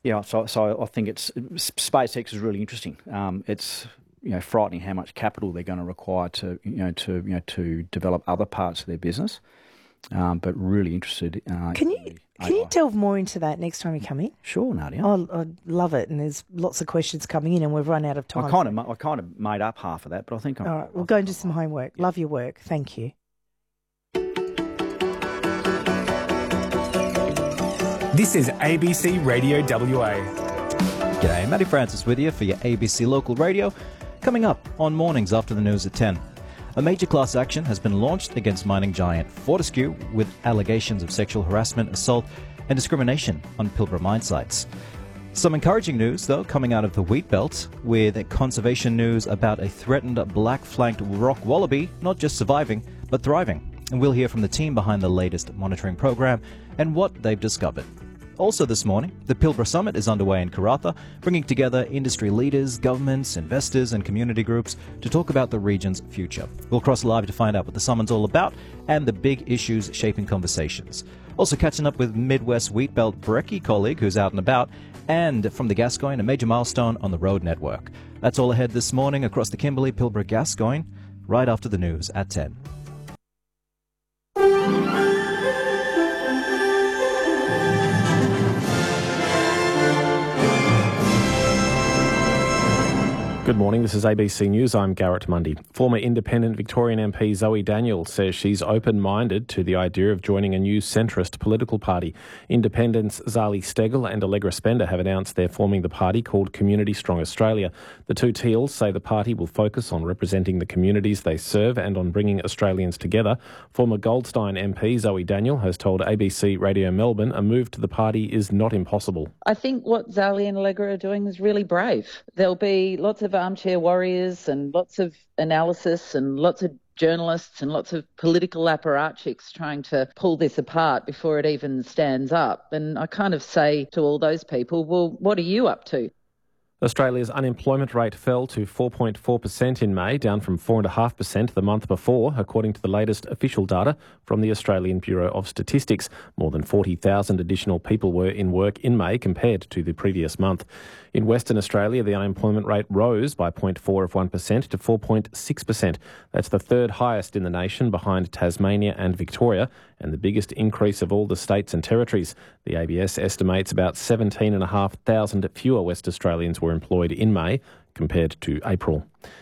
Yeah, so I think SpaceX is really interesting. It's frightening how much capital they're going to require to develop other parts of their business. But really interested. Can you delve more into that next time you come in? Sure, Nadia. I'd love it, and there's lots of questions coming in, and we've run out of time. I kind of made up half of that, but I think all right, we'll go and do some homework. Yeah. Love your work. Thank you. This is ABC Radio WA. G'day, Matty Francis with you for your ABC Local Radio. Coming up on mornings after the news at 10. A major class action has been launched against mining giant Fortescue with allegations of sexual harassment, assault and discrimination on Pilbara mine sites. Some encouraging news, though, coming out of the Wheat Belt with conservation news about a threatened black-flanked rock wallaby not just surviving, but thriving. And we'll hear from the team behind the latest monitoring program and what they've discovered. Also this morning, the Pilbara Summit is underway in Karratha, bringing together industry leaders, governments, investors and community groups to talk about the region's future. We'll cross live to find out what the summit's all about and the big issues shaping conversations. Also catching up with Midwest Wheatbelt Brekkie colleague who's out and about, and from the Gascoyne, a major milestone on the road network. That's all ahead this morning across the Kimberley, Pilbara, Gascoyne, right after the news at 10. Good morning, this is ABC News. I'm Garrett Mundy. Former independent Victorian MP Zoe Daniel says she's open-minded to the idea of joining a new centrist political party. Independents Zali Steggall and Allegra Spender have announced they're forming the party called Community Strong Australia. The two Teals say the party will focus on representing the communities they serve and on bringing Australians together. Former Goldstein MP Zoe Daniel has told ABC Radio Melbourne a move to the party is not impossible. I think what Zali and Allegra are doing is really brave. There'll be lots of armchair warriors and lots of analysis and lots of journalists and lots of political apparatchiks trying to pull this apart before it even stands up. And I kind of say to all those people, well, what are you up to? Australia's unemployment rate fell to 4.4% in May, down from 4.5% the month before, according to the latest official data from the Australian Bureau of Statistics. More than 40,000 additional people were in work in May compared to the previous month. In Western Australia, the unemployment rate rose by 0.4% to 4.6%. That's the third highest in the nation, behind Tasmania and Victoria, and the biggest increase of all the states and territories. The ABS estimates about 17,500 fewer West Australians were employed in May compared to April.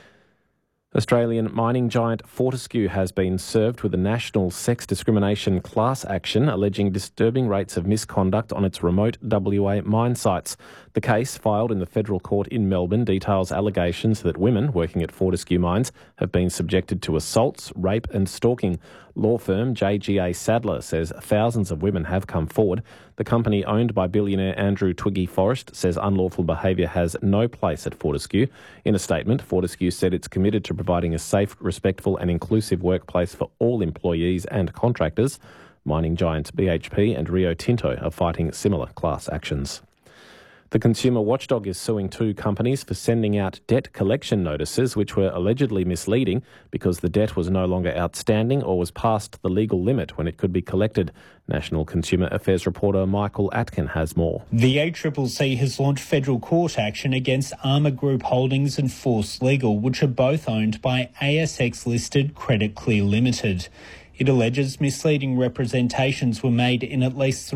Australian mining giant Fortescue has been served with a national sex discrimination class action alleging disturbing rates of misconduct on its remote WA mine sites. The case, filed in the federal court in Melbourne, details allegations that women working at Fortescue mines have been subjected to assaults, rape and stalking. Law firm JGA Sadler says thousands of women have come forward. The company, owned by billionaire Andrew Twiggy Forrest, says unlawful behaviour has no place at Fortescue. In a statement, Fortescue said it's committed to providing a safe, respectful and inclusive workplace for all employees and contractors. Mining giants BHP and Rio Tinto are fighting similar class actions. The consumer watchdog is suing two companies for sending out debt collection notices which were allegedly misleading because the debt was no longer outstanding or was past the legal limit when it could be collected. National Consumer Affairs reporter Michael Atkin has more. The ACCC has launched federal court action against Armour Group Holdings and Force Legal, which are both owned by ASX-listed Credit Clear Limited. It alleges misleading representations were made in at least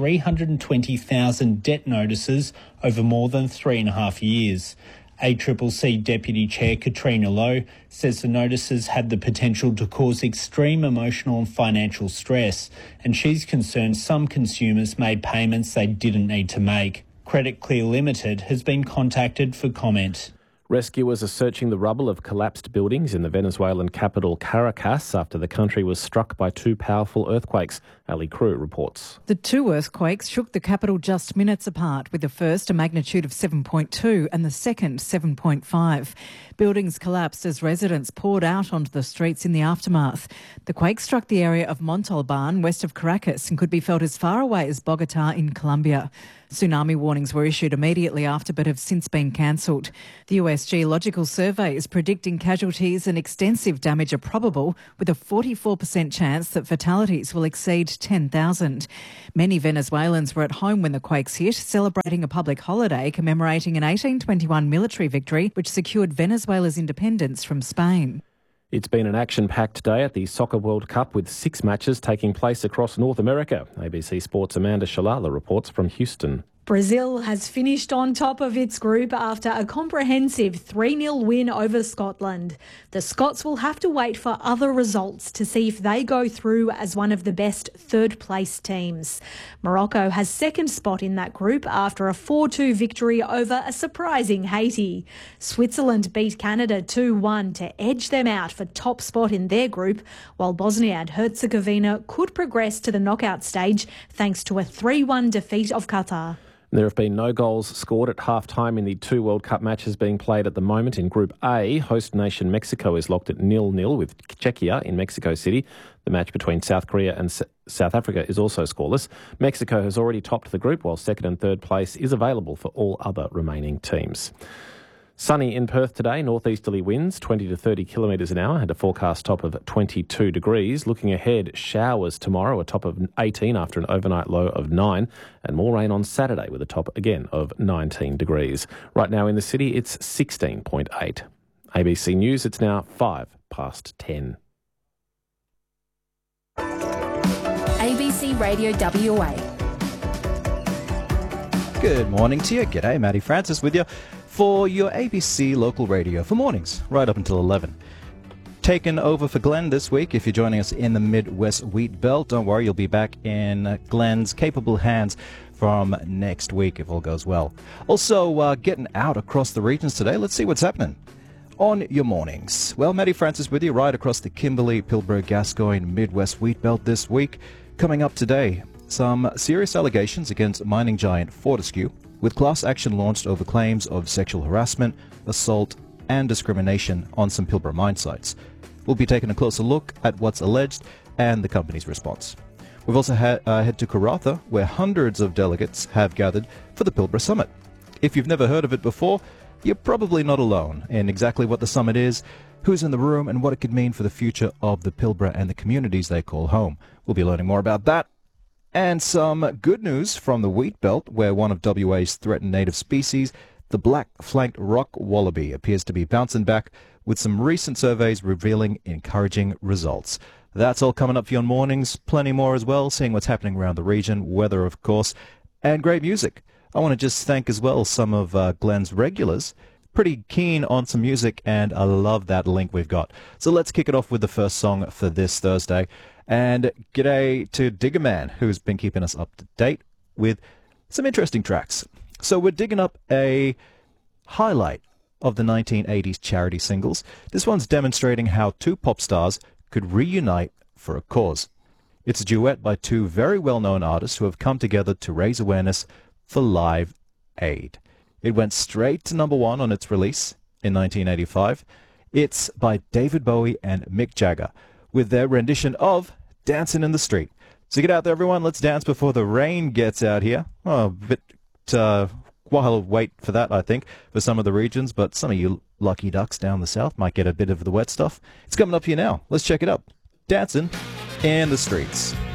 320,000 debt notices over more than 3.5 years. ACCC Deputy Chair Katrina Lowe says the notices had the potential to cause extreme emotional and financial stress, and she's concerned some consumers made payments they didn't need to make. Credit Clear Limited has been contacted for comment. Rescuers are searching the rubble of collapsed buildings in the Venezuelan capital Caracas after the country was struck by two powerful earthquakes. Ali Crew reports. The two earthquakes shook the capital just minutes apart, with the first a magnitude of 7.2 and the second 7.5. Buildings collapsed as residents poured out onto the streets in the aftermath. The quake struck the area of Montalban, west of Caracas, and could be felt as far away as Bogotá in Colombia. Tsunami warnings were issued immediately after but have since been cancelled. The US Geological Survey is predicting casualties and extensive damage are probable, with a 44% chance that fatalities will exceed 10,000. Many Venezuelans were at home when the quakes hit, celebrating a public holiday commemorating an 1821 military victory which secured Venezuela's independence from Spain. It's been an action-packed day at the Soccer World Cup with 6 matches taking place across North America. ABC Sports' Amanda Shalala reports from Houston. Brazil has finished on top of its group after a comprehensive 3-0 win over Scotland. The Scots will have to wait for other results to see if they go through as one of the best third-place teams. Morocco has second spot in that group after a 4-2 victory over a surprising Haiti. Switzerland beat Canada 2-1 to edge them out for top spot in their group, while Bosnia and Herzegovina could progress to the knockout stage thanks to a 3-1 defeat of Qatar. There have been no goals scored at half-time in the 2 World Cup matches being played at the moment. In Group A, host nation Mexico is locked at 0-0 with Czechia in Mexico City. The match between South Korea and South Africa is also scoreless. Mexico has already topped the group, while second and third place is available for all other remaining teams. Sunny in Perth today, northeasterly winds 20 to 30 kilometres an hour and a forecast top of 22 degrees. Looking ahead, showers tomorrow, a top of 18 after an overnight low of 9, and more rain on Saturday with a top again of 19 degrees. Right now in the city, it's 16.8. ABC News, it's now 10:05. ABC Radio WA. Good morning to you. G'day, Matty Francis with you for your ABC local radio for mornings, right up until 11. Taken over for Glenn this week. If you're joining us in the Midwest Wheat Belt, don't worry, you'll be back in Glenn's capable hands from next week if all goes well. Also, getting out across the regions today. Let's see what's happening on your mornings. Well, Matty Francis with you right across the Kimberley, Pilbara, Gascoyne, Midwest Wheat Belt this week. Coming up today, some serious allegations against mining giant Fortescue, with class action launched over claims of sexual harassment, assault and discrimination on some Pilbara mine sites. We'll be taking a closer look at what's alleged and the company's response. We've also head to Karratha, where hundreds of delegates have gathered for the Pilbara Summit. If you've never heard of it before, you're probably not alone in exactly what the summit is, who's in the room and what it could mean for the future of the Pilbara and the communities they call home. We'll be learning more about that. And some good news from the Wheat Belt, where one of WA's threatened native species, the black-flanked rock wallaby, appears to be bouncing back, with some recent surveys revealing encouraging results. That's all coming up for you on mornings. Plenty more as well, seeing what's happening around the region, weather, of course, and great music. I want to just thank as well some of Glenn's regulars. Pretty keen on some music, and I love that link we've got. So let's kick it off with the first song for this Thursday. And g'day to Digger Man, who's been keeping us up to date with some interesting tracks. So we're digging up a highlight of the 1980s charity singles. This one's demonstrating how two pop stars could reunite for a cause. It's a duet by two very well-known artists who have come together to raise awareness for Live Aid. It went straight to number 1 on its release in 1985. It's by David Bowie and Mick Jagger, with their rendition of Dancing in the Street. So get out there, everyone. Let's dance before the rain gets out here. Oh, a bit while of wait for that, I think, for some of the regions, but some of you lucky ducks down the south might get a bit of the wet stuff. It's coming up here now. Let's check it out. Dancing in the Streets.